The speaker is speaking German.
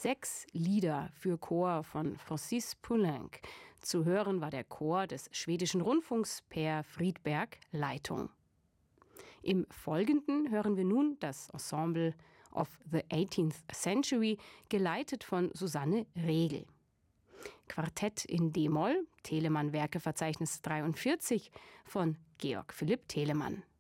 6 Lieder für Chor von Francis Poulenc. Zu hören war der Chor des schwedischen Rundfunks Per Friedberg Leitung. Im Folgenden hören wir nun das Ensemble of the 18th Century, geleitet von Susanne Regel. Quartett in D-Moll, Telemann Werkeverzeichnis 43 von Georg Philipp Telemann.